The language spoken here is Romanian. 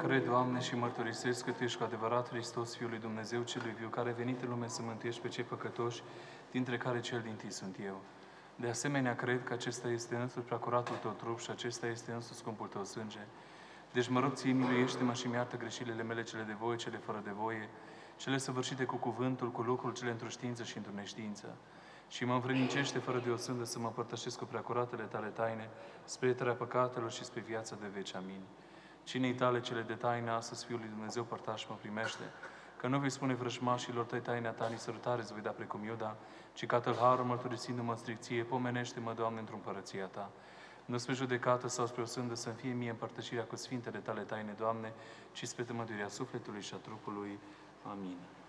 Cred, Doamne, și mărturisesc că Tu ești cu adevărat Hristos, Fiul lui Dumnezeu celui viu, care a venit în lume să mântuiești pe cei păcătoși, dintre care cel din-tâi sunt eu. De asemenea, cred că acesta este însuși preacuratul Tău trup și acesta este însuși scumpul Tău sânge. Deci mă rog Ție, miluiește-mă și mi-iartă greșelile mele, cele de voie, cele fără de voie, cele săvârșite cu cuvântul, cu lucrul, cele într-o știință și într-o neștiință. Și mă învrednicește fără de o sândă să mă împărtășesc cu preacuratele Tale taine, spre iertarea păcatelor și spre viața de veci. Amin. Cinei Tale cele de taină, astăzi Fiul lui Dumnezeu, părtaș mă primește, că nu vei spune vrăjmașilor Tăi taina Ta, nici sărutare îți voi da precum Iuda, ci ca tâlharul mărturisindu-mă în stricție, pomenește-mă, Doamne, într-o împărăția Ta. Nu spre judecată sau spre o sândă să-mi fie mie împărtășirea cu sfintele Tale taine, Doamne, ci spre tămăduirea sufletului și a trupului. Amin.